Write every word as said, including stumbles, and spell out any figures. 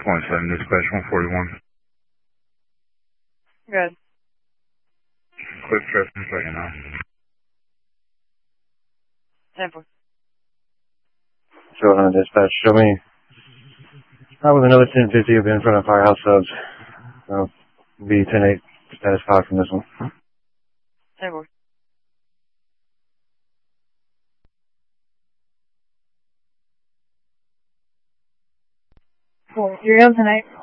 twenty-seven, dispatch one forty-one. Good. Quick trip in a second now. ten four. Show on dispatch. Show me. How will another ten fifty have been in front of Firehouse Subs? So, be ten eight status five from this one. ten four. Cool. You're on tonight.